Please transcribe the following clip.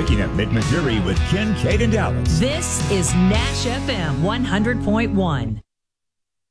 Waking Up Mid-Missouri with Ken, Kate, and Dallas. This is Nash FM 100.1.